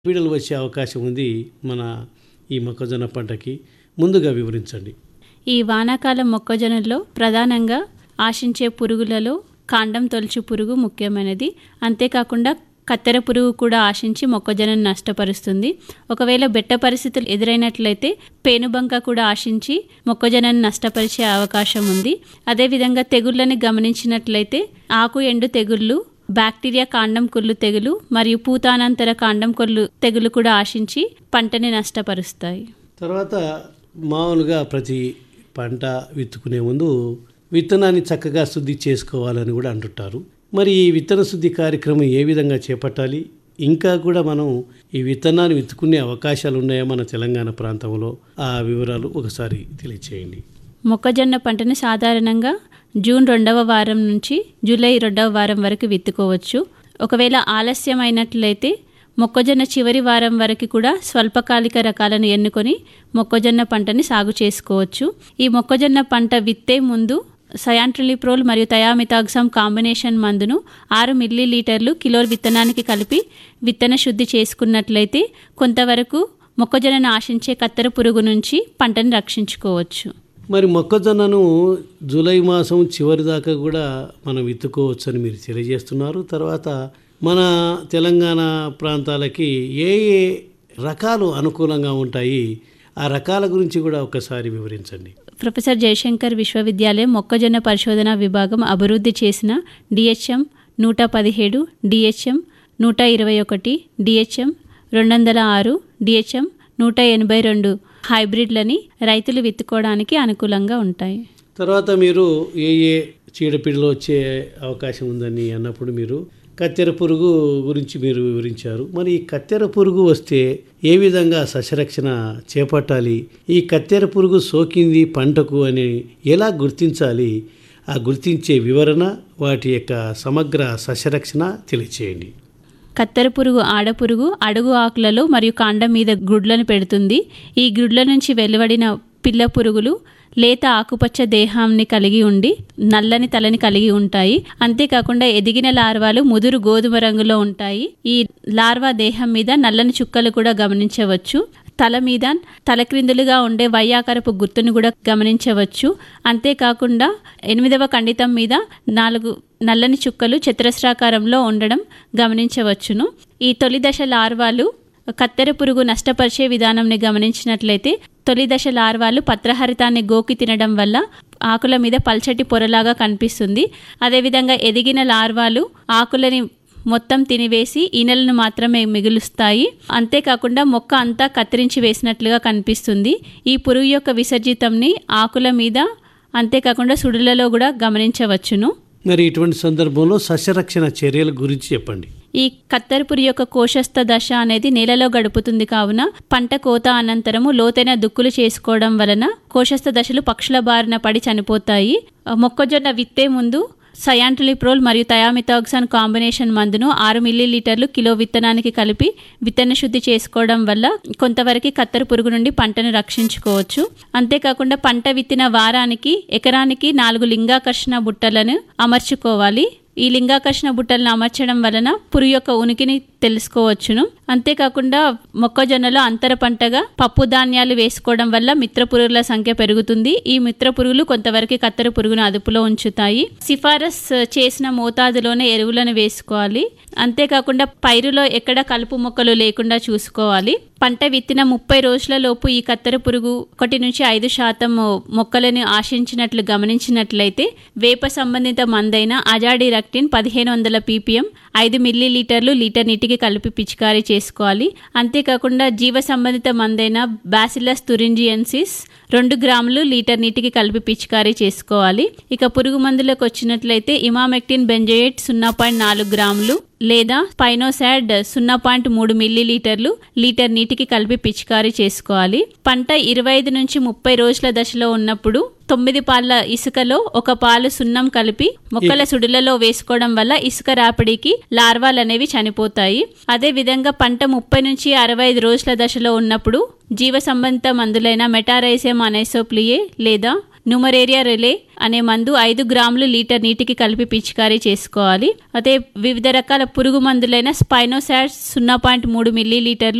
పీడలు వచ్చే అవకాశం ఉంది మన ఈ మొక్కజొన్న పంటకి? ముందుగా వివరించండి. ఈ వానాకాలం మొక్కజొన్నలో ప్రధానంగా ఆశించే పురుగులలో కాండం తొలచు పురుగు ముఖ్యమైనది. అంతేకాకుండా కత్తెర పురుగు కూడా ఆశించి మొక్కజొన్నను నష్టపరుస్తుంది. ఒకవేళ బెట్ట పరిస్థితులు ఎదురైనట్లయితే పేనుబంక కూడా ఆశించి మొక్కజొన్నను నష్టపరిచే అవకాశం ఉంది. అదేవిధంగా తెగుళ్ళని గమనించినట్లయితే ఆకు ఎండు తెగుళ్ళు, బ్యాక్టీరియా కాండం కుళ్ళు తెగులు మరియు పూతానంతర కాండం కొల్లు తెగులు కూడా ఆశించి పంటని నష్టపరుస్తాయి. తర్వాత మామూలుగా ప్రతి పంట విత్తుకునే ముందు విత్తనాన్ని చక్కగా శుద్ధి చేసుకోవాలని కూడా అంటుంటారు. మరి ఈ విత్తన శుద్ధి కార్యక్రమం ఏ విధంగా చేపట్టాలి? ఇంకా కూడా మనం ఈ విత్తనాన్ని విత్తుకునే అవకాశాలు ఉన్నాయా మన తెలంగాణ ప్రాంతంలో? ఆ వివరాలు ఒకసారి తెలియచేయండి. మొక్కజొన్న పంటను సాధారణంగా జూన్ 2వ వారం నుంచి జూలై 2వ వారం వరకు విత్తుకోవచ్చు. ఒకవేళ ఆలస్యమైనట్లయితే మొక్కజొన్న చివరి వారం వరకు కూడా స్వల్పకాలిక రకాలను ఎన్నుకొని మొక్కజొన్న పంటని సాగు చేసుకోవచ్చు. ఈ మొక్కజొన్న పంట విత్తే ముందు సయాంట్రిలిప్రోల్ మరియు థయామిథాక్సామ్ కాంబినేషన్ మందును 6 మిల్లీలీటర్లు కిలో విత్తనానికి కలిపి విత్తన శుద్ధి చేసుకున్నట్లయితే కొంతవరకు మొక్కజొన్నను ఆశించే కత్తెర పురుగు నుంచి పంటను రక్షించుకోవచ్చు. మరి మొక్కజొన్నను జూలై మాసం చివరి దాకా కూడా మనం విత్తుకోవచ్చు అని మీరు తెలియజేస్తున్నారు. తర్వాత మన తెలంగాణ ప్రాంతాలకి ఏ ఏ రకాలు అనుకూలంగా ఉంటాయి, ఆ రకాల గురించి కూడా ఒకసారి వివరించండి. ప్రొఫెసర్ జయశంకర్ విశ్వవిద్యాలయం మొక్కజొన్న పరిశోధన విభాగం అభివృద్ధి చేసిన డిహెచ్ఎం 117, డిహెచ్ఎం 121, డిహెచ్ఎం 206, డిహెచ్ఎం 182 హైబ్రిడ్లని రైతులు విత్తుకోవడానికి అనుకూలంగా ఉంటాయి. తర్వాత మీరు ఏ ఏ చీడపీడలు వచ్చే అవకాశం ఉందని అన్నప్పుడు మీరు కత్తెర పురుగు గురించి మీరు వివరించారు. మరి ఈ కత్తెర పురుగు వస్తే ఏ విధంగా సస్యరక్షణ చేపట్టాలి? ఈ కత్తెర పురుగు సోకింది పంటకు అని ఎలా గుర్తించాలి? ఆ గుర్తించే వివరణ, వాటి యొక్క సమగ్ర సస్యరక్షణ తెలియచేయండి. కత్తెర పురుగు ఆడపురుగు అడుగు ఆకులలో మరియు కాండం మీద గుడ్లను పెడుతుంది. ఈ గుడ్ల నుంచి వెలువడిన పిల్ల పురుగులు లేత ఆకుపచ్చ దేహాన్ని కలిగి ఉండి నల్లని తలని కలిగి ఉంటాయి. అంతేకాకుండా ఎదిగిన లార్వాలు ముదురు గోధుమ రంగులో ఉంటాయి. ఈ లార్వా దేహం మీద నల్లని చుక్కలు కూడా గమనించవచ్చు. తల మీద తలక్రిందులుగా ఉండే వయ్యాకరపు గుర్తును కూడా గమనించవచ్చు. అంతేకాకుండా 8వ ఖండితం మీద 4 నల్లని చుక్కలు చతురస్రాకారంలో ఉండడం గమనించవచ్చును. ఈ తొలి దశ లార్వాలు కత్తెర పురుగు నష్టపరిచే విధానంని గమనించినట్లయితే తొలి దశ లార్వాలు పత్రహరితాన్ని గోకి తినడం వల్ల ఆకుల మీద పల్చటి పొరలాగా కనిపిస్తుంది. అదేవిధంగా ఎదిగిన లార్వాలు ఆకులని మొత్తం తినివేసి ఈనెలను మాత్రమే మిగులుస్తాయి. అంతేకాకుండా మొక్క అంతా కత్తిరించి వేసినట్లుగా కనిపిస్తుంది. ఈ పురుగు యొక్క విసర్జితంని ఆకుల మీద అంతేకాకుండా సుడులలో కూడా గమనించవచ్చును. మరి ఇటువంటి సందర్భంలో సస్యరక్షణ చర్యల గురించి చెప్పండి. ఈ కత్తెర పురుగు యొక్క కోశస్థ దశ అనేది నేలలో గడుపుతుంది. కావున పంట కోత అనంతరము లోతైన దుక్కులు చేసుకోవడం వలన కోశస్థ దశలు పక్షుల బారిన పడి చనిపోతాయి. మొక్కజొన్న విత్తే ముందు సయాంట్రిలిప్రోల్ మరియు థయామిథాక్సామ్ కాంబినేషన్ మందును 6 మిల్లీలీటర్లు కిలో విత్తనానికి కలిపి విత్తన శుద్ధి చేసుకోవడం వల్ల కొంతవరకు కత్తెర పురుగు నుండి పంటను రక్షించుకోవచ్చు. అంతేకాకుండా పంట విత్తిన వారానికి ఎకరానికి 4 లింగాకర్షణ బుట్టలను అమర్చుకోవాలి. ఈ లింగాకర్షణ బుట్టలను అమర్చడం వలన పురుగు యొక్క ఉనికిని తెలుసుకోవచ్చును. అంతేకాకుండా మొక్కజొన్నలో అంతర పంటగా పప్పు ధాన్యాలు వేసుకోవడం వల్ల మిత్ర పురుగుల సంఖ్య పెరుగుతుంది. ఈ మిత్ర పురుగులు కొంతవరకు కత్తెర పురుగును అదుపులో ఉంచుతాయి. సిఫారసు చేసిన మోతాదులోనే ఎరువులను వేసుకోవాలి. అంతేకాకుండా పైరులో ఎక్కడ కలుపు మొక్కలు లేకుండా చూసుకోవాలి. పంట విత్తిన 30 రోజుల లోపు ఈ కత్తెర పురుగు 1 నుంచి 5% మొక్కలను ఆశించినట్లు గమనించినట్లయితే వేప సంబంధిత మందైన అజాడిరక్టిన్ 1500 ppm 5 మిల్లీలీటర్లు లీటర్ నీటికి కలిపి పిచికారీ చేసుకోవాలి. అంతేకాకుండా జీవ సంబంధిత మందైన బాసిల్లస్ తురింజియన్సిస్ 2 గ్రాములు లీటర్ నీటికి కలిపి పిచికారీ చేసుకోవాలి. ఇక పురుగు మందులకు వచ్చినట్లయితే ఇమామెక్టిన్ బెంజోయేట్ 0.4 గ్రాములు లేదా స్పైనోసాడ్ 0.3 మిల్లీలీటర్లు లీటర్ నీటికి కలిపి పిచికారీ చేసుకోవాలి. పంట 25 నుంచి 30 రోజుల దశలో ఉన్నప్పుడు 9 పాల ఇసుకలో 1 పాలు సున్నం కలిపి మొక్కల సుడులలో వేసుకోవడం వల్ల ఇసుక రాపిడికి లార్వాలు అనేవి చనిపోతాయి. అదే విధంగా పంట 30 నుంచి 65 రోజుల దశలో ఉన్నప్పుడు జీవ సంబంధిత మందులైన మెటారైసియం అనైసోప్లియే లేదా న్యూమరేరియా రిలే అనే మందు 5 గ్రాములు లీటర్ నీటికి కలిపి పిచికారీ చేసుకోవాలి. అదే వివిధ రకాల పురుగు మందులైన స్పైనోసాడ్ 0.3 మిల్లీలీటర్లు,